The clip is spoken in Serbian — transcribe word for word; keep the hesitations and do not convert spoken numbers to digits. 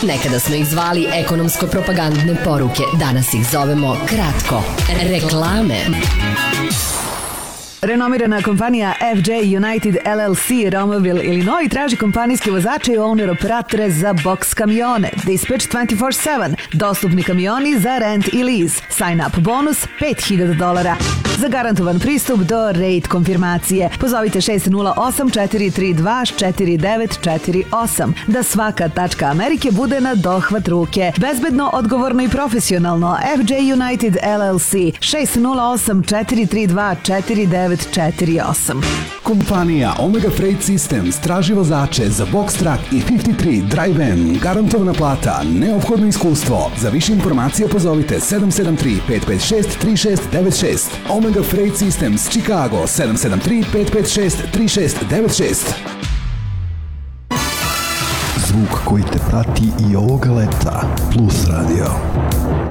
Nekada smo ih zvali ekonomsko-propagandne poruke, danas ih zovemo kratko reklame. Renomirana kompanija F J United L L C Romaville, Illinois traži kompanijske vozače i owner-operatore za boks kamione. Dispatch dvanaest sedam. Dostupni kamioni za rent i lease. Sign-up bonus pet hiljada dolara. Za garantovan pristup do rate konfirmacije pozovite šest nula osam četiri tri dva četiri devet četiri osam. Da svaka tačka Amerike bude na dohvat ruke. Bezbedno, odgovorno i profesionalno. F J United L L C šest nula osam četiri tri dva četiri devet četiri osam. Kompanija Omega Freight Systems traži vozače za box truck i pedeset tri Drive-N. Garantovana plata, neophodno iskustvo. Za više informacija pozovite sedam sedam tri pet pet šest tri šest devet šest. Omega Freight Systems, Chicago, sedam sedam tri pet pet šest tri šest devet šest. Zvuk koji te prati i ovoga leta. Plus radio.